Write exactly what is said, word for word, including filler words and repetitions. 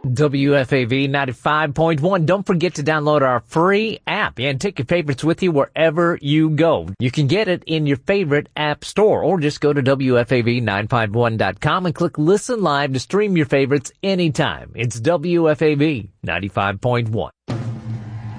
W F A V ninety-five point one. Don't forget to download our free app and take your favorites with you wherever you go. You can get it in your favorite app store, or just go to W F A V nine five one dot com and click Listen Live to stream your favorites anytime. It's W F A V ninety-five point one.